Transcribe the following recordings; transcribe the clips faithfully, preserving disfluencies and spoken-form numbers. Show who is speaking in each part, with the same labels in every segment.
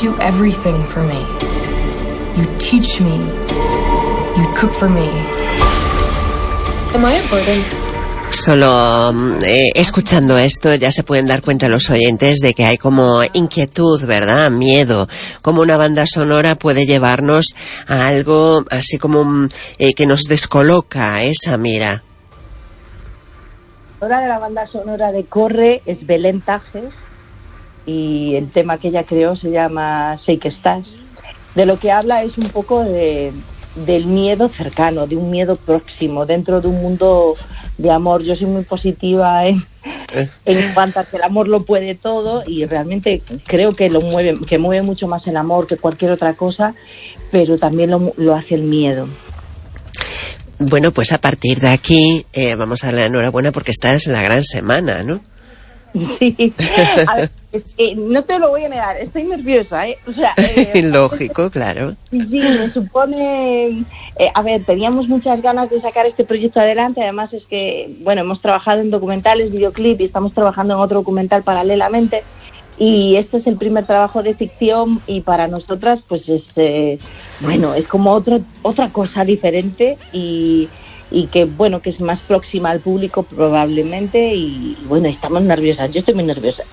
Speaker 1: do everything for me. You teach me. You cook for me. Am I a burden?
Speaker 2: Solo eh, escuchando esto ya se pueden dar cuenta los oyentes de que hay como inquietud, ¿verdad? Miedo. Como una banda sonora puede llevarnos a algo así como eh, que nos descoloca, ¿eh, Samira?
Speaker 3: La de la banda sonora de Corre es Belén Tajes y el tema que ella creó se llama Sé que estás. De lo que habla es un poco de, del miedo cercano, de un miedo próximo, dentro de un mundo de amor. Yo soy muy positiva en, en cuanto a que el amor lo puede todo y realmente creo que lo mueve, que mueve mucho más el amor que cualquier otra cosa, pero también lo, lo hace el miedo.
Speaker 2: Bueno, pues a partir de aquí eh, vamos a darle la enhorabuena porque esta es la gran semana, ¿no?
Speaker 3: Sí, a ver, es que no te lo voy a negar, estoy nerviosa, ¿eh? O sea, eh,
Speaker 2: lógico, claro.
Speaker 3: Sí, me supone, eh, a ver, teníamos muchas ganas de sacar este proyecto adelante, además es que, bueno, hemos trabajado en documentales, videoclip y estamos trabajando en otro documental paralelamente y este es el primer trabajo de ficción y para nosotras, pues es, eh, bueno, es como otra otra cosa diferente y... y que, bueno, que es más próxima al público probablemente y, bueno, estamos nerviosas, yo estoy muy nerviosa.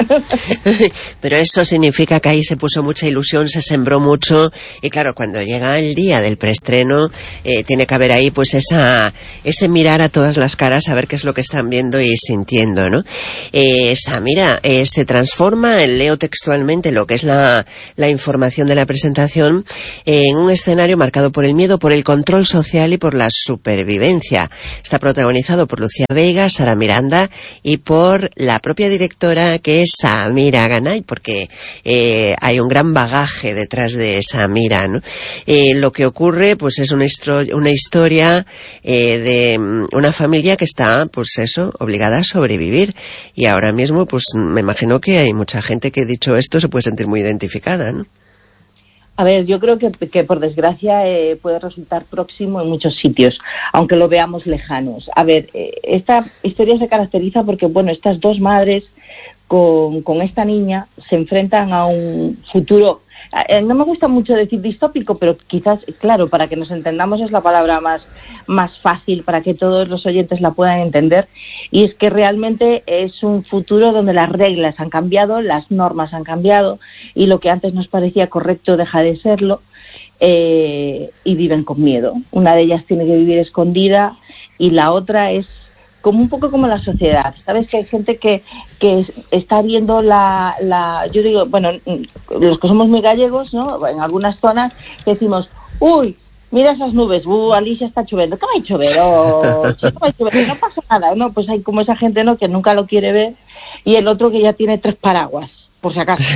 Speaker 2: Pero eso significa que ahí se puso mucha ilusión, se sembró mucho y claro, cuando llega el día del preestreno eh, tiene que haber ahí pues esa ese mirar a todas las caras a ver qué es lo que están viendo y sintiendo, ¿no? Eh, Samira, eh, se transforma, leo textualmente lo que es la, la información de la presentación, eh, en un escenario marcado por el miedo, por el control social y por la supervivencia. Está protagonizado por Lucía Veiga, Sara Miranda y por la propia directora que es Samira Ganay, porque eh, hay un gran bagaje detrás de Samira, ¿no? Eh, lo que ocurre pues es una, histro- una historia eh, de una familia que está, pues eso, obligada a sobrevivir y ahora mismo pues me imagino que hay mucha gente que dicho esto se puede sentir muy identificada, ¿no?
Speaker 3: A ver, yo creo que, que por desgracia eh, puede resultar próximo en muchos sitios, aunque lo veamos lejanos. A ver, eh, esta historia se caracteriza porque, bueno, estas dos madres con, con esta niña se enfrentan a un futuro, eh, no me gusta mucho decir distópico, pero quizás, claro, para que nos entendamos es la palabra más, más fácil para que todos los oyentes la puedan entender, y es que realmente es un futuro donde las reglas han cambiado, las normas han cambiado, y lo que antes nos parecía correcto deja de serlo, eh, y viven con miedo. Una de ellas tiene que vivir escondida y la otra es como un poco como la sociedad. Sabes que hay gente que, que está viendo la, la... Yo digo, bueno, los que somos muy gallegos, ¿no? En algunas zonas decimos, uy, mira esas nubes, uh, Alicia está lloviendo, ¿qué va a llover? Oh, ¿qué va a llover? No pasa nada, ¿no? Pues hay como esa gente, ¿no?, que nunca lo quiere ver, y el otro que ya tiene tres paraguas, por si acaso.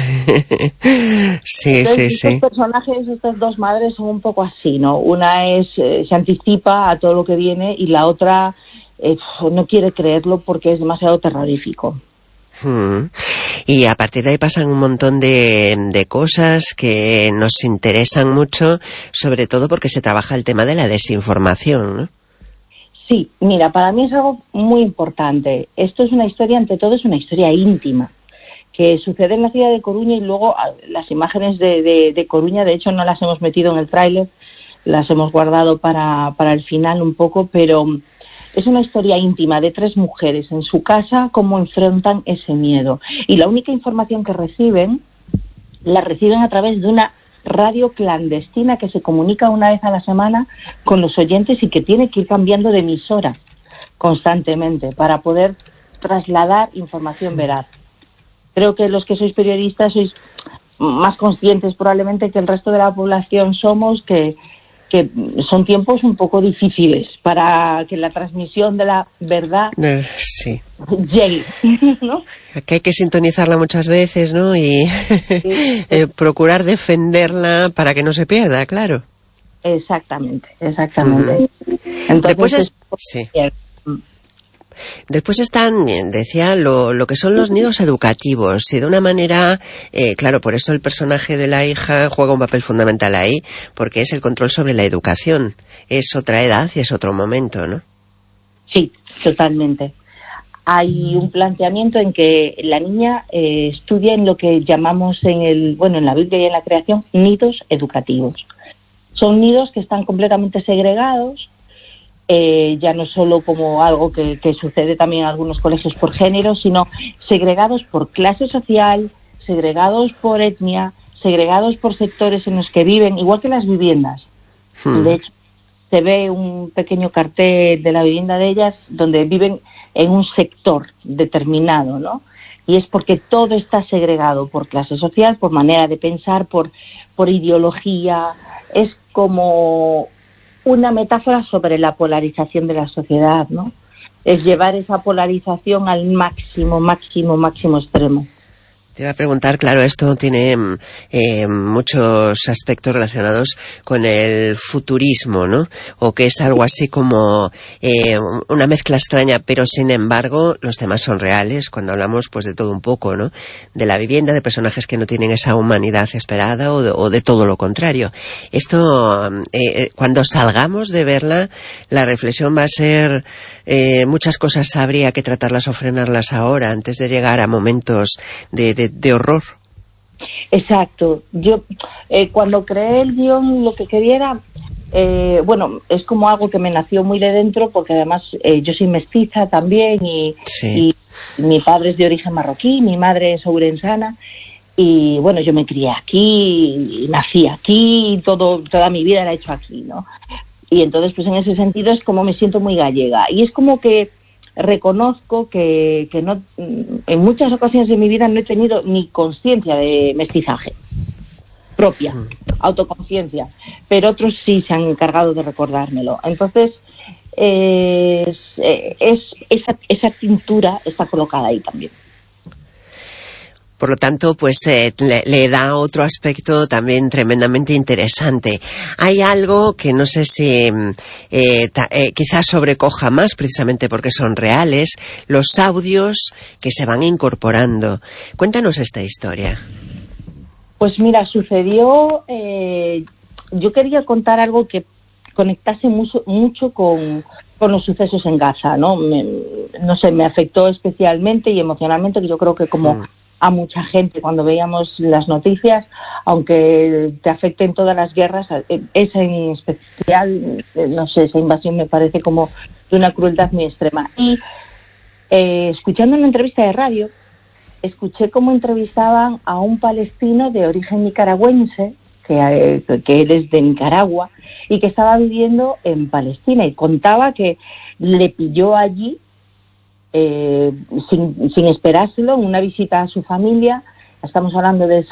Speaker 2: Sí,
Speaker 3: Entonces,
Speaker 2: sí,
Speaker 3: estos
Speaker 2: sí.
Speaker 3: personajes, estas dos madres son un poco así, ¿no? Una es, eh, se anticipa a todo lo que viene y la otra eh, no quiere creerlo porque es demasiado terrorífico.
Speaker 2: Hmm. Y a partir de ahí pasan un montón de, de cosas que nos interesan mucho, sobre todo porque se trabaja el tema de la desinformación, ¿no?
Speaker 3: Sí, mira, para mí es algo muy importante. Esto es una historia, ante todo es una historia íntima, que sucede en la ciudad de Coruña y luego las imágenes de, de, de Coruña, de hecho no las hemos metido en el tráiler, las hemos guardado para, para el final un poco, pero es una historia íntima de tres mujeres en su casa, cómo enfrentan ese miedo. Y la única información que reciben, la reciben a través de una radio clandestina que se comunica una vez a la semana con los oyentes y que tiene que ir cambiando de emisora constantemente para poder trasladar información veraz. Creo que los que sois periodistas sois más conscientes probablemente que el resto de la población somos, que que son tiempos un poco difíciles para que la transmisión de la verdad
Speaker 2: eh, sí.
Speaker 3: llegue, ¿no?
Speaker 2: Que hay que sintonizarla muchas veces, ¿no? Y
Speaker 3: Sí.
Speaker 2: eh, procurar defenderla para que no se pierda, claro.
Speaker 3: Exactamente, exactamente.
Speaker 2: Uh-huh.
Speaker 3: Entonces,
Speaker 2: Después es...
Speaker 3: es...
Speaker 2: sí. Después están, decía, lo, lo que son los nidos educativos y de una manera, eh, claro, por eso el personaje de la hija juega un papel fundamental ahí, porque es el control sobre la educación. Es otra edad y es otro momento, ¿no?
Speaker 3: Sí, totalmente. hay un planteamiento en que la niña eh, estudia en lo que llamamos en el, bueno, en la Biblia y en la creación, nidos educativos. Son nidos que están completamente segregados, eh, ya no solo como algo que, que sucede también en algunos colegios por género, sino segregados por clase social, segregados por etnia, segregados por sectores en los que viven, igual que las viviendas. Hmm. De hecho, se ve un pequeño cartel de la vivienda de ellas donde viven en un sector determinado, ¿no? Y es porque todo está segregado por clase social, por manera de pensar, por, por ideología. Es como una metáfora sobre la polarización de la sociedad, ¿no? Es llevar esa polarización al máximo, máximo, máximo extremo.
Speaker 2: Te iba a preguntar, claro, esto tiene eh, muchos aspectos relacionados con el futurismo, ¿no? O que es algo así como eh, una mezcla extraña, pero sin embargo los temas son reales cuando hablamos pues de todo un poco, ¿no? De la vivienda, de personajes que no tienen esa humanidad esperada o de, o de todo lo contrario. Esto, eh, cuando salgamos de verla, la reflexión va a ser eh, muchas cosas habría que tratarlas o frenarlas ahora antes de llegar a momentos de, de de horror.
Speaker 3: Exacto. Yo eh, cuando creé el guión lo que quería era, eh, bueno, es como algo que me nació muy de dentro porque además eh, yo soy mestiza también y,
Speaker 2: sí.
Speaker 3: y mi padre es de origen marroquí, mi madre es ourensana y bueno, yo me crié aquí, y nací aquí, y todo, toda mi vida la he hecho aquí, ¿no? Y entonces pues en ese sentido es como me siento muy gallega y es como que reconozco que, que no, en muchas ocasiones de mi vida no he tenido ni conciencia de mestizaje propia, autoconciencia, pero otros sí se han encargado de recordármelo. Entonces, eh, es, es, esa, esa tintura está colocada ahí también.
Speaker 2: Por lo tanto, pues eh, le, le da otro aspecto también tremendamente interesante. Hay algo que no sé si eh, ta, eh, quizás sobrecoja más, precisamente porque son reales, los audios que se van incorporando. Cuéntanos esta historia.
Speaker 3: Pues mira, sucedió, eh, yo quería contar algo que conectase mucho, mucho con, con los sucesos en Gaza, ¿no? Me, no sé, me afectó especialmente y emocionalmente, que yo creo que como... Mm. a mucha gente cuando veíamos las noticias, aunque te afecten todas las guerras, esa en especial, no sé, esa invasión me parece como de una crueldad muy extrema. Y eh, escuchando una entrevista de radio, escuché cómo entrevistaban a un palestino de origen nicaragüense, que, eh, que él es de Nicaragua, y que estaba viviendo en Palestina, y contaba que le pilló allí Eh, sin, sin esperárselo, en una visita a su familia. Estamos hablando de esa